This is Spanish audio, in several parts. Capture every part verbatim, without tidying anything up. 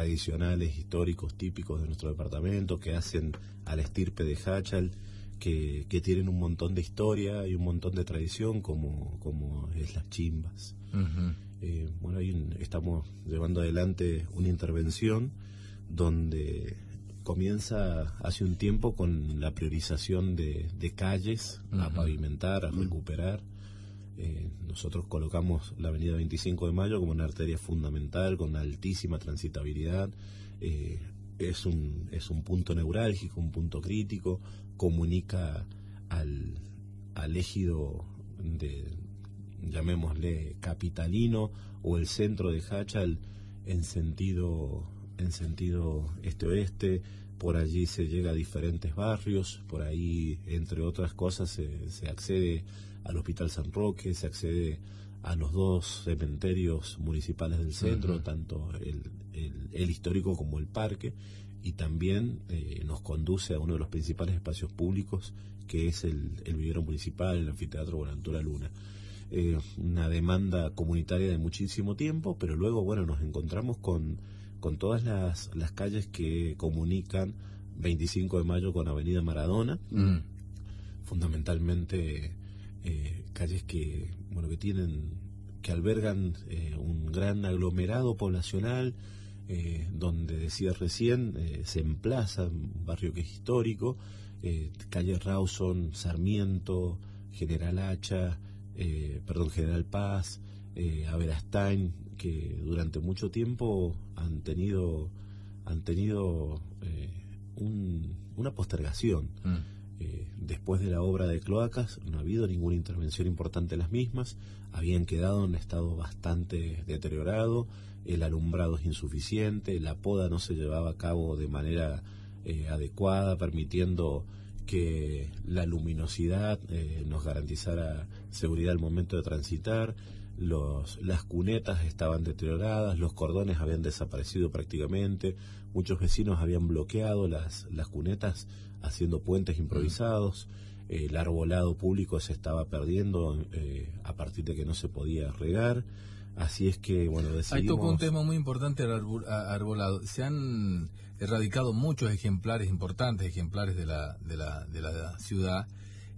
tradicionales, históricos, típicos de nuestro departamento, que hacen a la estirpe de Jáchal, que, que tienen un montón de historia y un montón de tradición, como, como es las chimbas. Uh-huh. Eh, bueno, ahí estamos llevando adelante una intervención donde comienza hace un tiempo con la priorización de, de calles uh-huh. a pavimentar, a uh-huh. recuperar. Eh, nosotros colocamos la avenida veinticinco de mayo como una arteria fundamental, con altísima transitabilidad. Eh, es un, es un punto neurálgico, un punto crítico, comunica al, al ejido de, llamémosle, capitalino o el centro de Jáchal en sentido, en sentido este-oeste. Por allí se llega a diferentes barrios, por ahí, entre otras cosas, se, se accede al Hospital San Roque, se accede a los dos cementerios municipales del centro, uh-huh. tanto el, el, el histórico como el parque, y también eh, nos conduce a uno de los principales espacios públicos, que es el, el vivero municipal, el anfiteatro Buenaventura Luna. Eh, una demanda comunitaria de muchísimo tiempo, pero luego, bueno, nos encontramos con, con todas las, las calles que comunican veinticinco de mayo con Avenida Maradona, mm. fundamentalmente eh, calles que, bueno, que tienen, que albergan eh, un gran aglomerado poblacional, eh, donde decía recién, eh, se emplaza un barrio que es histórico, eh, calle Rawson, Sarmiento, General Hacha, Eh, perdón, General Paz, eh, Averastain, que durante mucho tiempo han tenido han tenido eh, un, una postergación. Mm. Eh, después de la obra de cloacas no ha habido ninguna intervención importante en las mismas, habían quedado en estado bastante deteriorado, el alumbrado es insuficiente, la poda no se llevaba a cabo de manera eh, adecuada, permitiendo que la luminosidad eh, nos garantizara seguridad al momento de transitar. Los, las cunetas estaban deterioradas, los cordones habían desaparecido prácticamente, muchos vecinos habían bloqueado las, las cunetas haciendo puentes improvisados, eh, el arbolado público se estaba perdiendo eh, a partir de que no se podía regar. Así es que, bueno, decidimos... Ahí tocó un tema muy importante, el arbolado. Se han erradicado muchos ejemplares, importantes ejemplares de la de la, de la ciudad.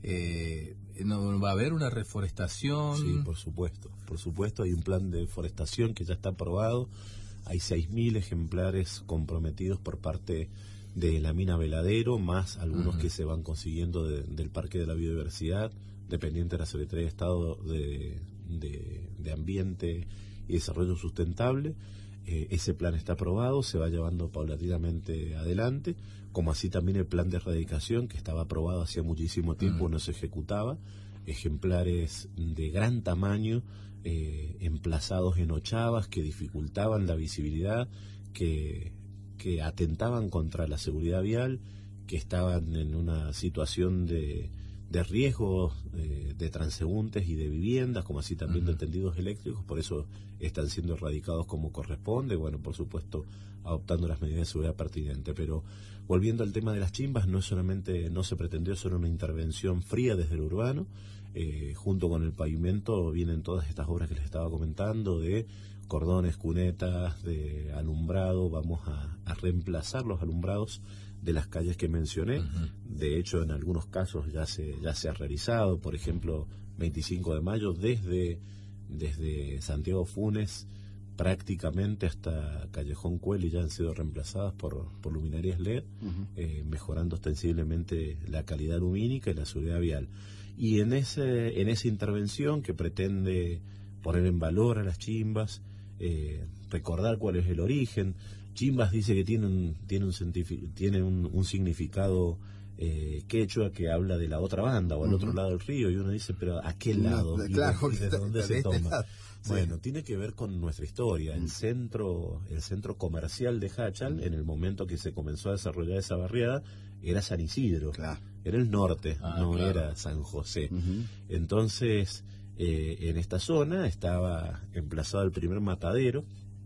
Eh, ¿no va a haber una reforestación? Sí, por supuesto. Por supuesto, hay un plan de forestación que ya está aprobado. Hay seis mil ejemplares comprometidos por parte de la mina Veladero, más algunos uh-huh. que se van consiguiendo de, del Parque de la Biodiversidad, dependiente de la Secretaría de Estado de... De, de Ambiente y Desarrollo Sustentable. Eh, ese plan está aprobado, se va llevando paulatinamente adelante, como así también el plan de erradicación, que estaba aprobado hacía muchísimo tiempo, mm. no se ejecutaba. Ejemplares de gran tamaño, eh, emplazados en ochavas, que dificultaban la visibilidad, que, que atentaban contra la seguridad vial, que estaban en una situación de de riesgos eh, de transeúntes y de viviendas, como así también uh-huh. de tendidos eléctricos, por eso están siendo erradicados como corresponde, bueno, por supuesto, adoptando las medidas de seguridad pertinentes. Pero volviendo al tema de las chimbas, no solamente, no se pretendió solo una intervención fría desde el urbano, eh, junto con el pavimento vienen todas estas obras que les estaba comentando, de cordones, cunetas, de alumbrado, vamos a, a reemplazar los alumbrados de las calles que mencioné. Uh-huh. De hecho, en algunos casos ya se ya se ha realizado, por ejemplo, veinticinco de mayo, desde desde Santiago Funes prácticamente hasta Callejón Cueli ya han sido reemplazadas por, por luminarias L E D, uh-huh. eh, mejorando ostensiblemente la calidad lumínica y la seguridad vial. Y en ese en esa intervención que pretende poner en valor a las chimbas, eh, recordar cuál es el origen. Chimbas dice que tiene un, tiene un, cientifi- tiene un, un significado eh, quechua que habla de la otra banda o al uh-huh. otro lado del río, y uno dice, pero ¿a qué lado? No, ¿Y claro, de, de dónde se toma? Sí. Bueno, tiene que ver con nuestra historia. El centro, el centro comercial de Jáchal, en el momento que se comenzó a desarrollar esa barriada, era San Isidro, claro. era el norte, ah, no claro. era San José. Uh-huh. Entonces, eh, en esta zona estaba emplazado el primer matadero.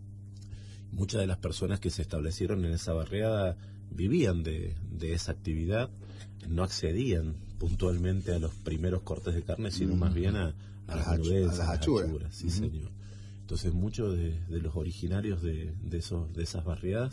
Muchas de las personas que se establecieron en esa barriada vivían de, de esa actividad, no accedían puntualmente a los primeros cortes de carne, sino uh-huh. más bien a, a, a las menudencias, a las achuras. Sí, uh-huh. señor. Entonces muchos de, de los originarios de, de, esos, de esas barriadas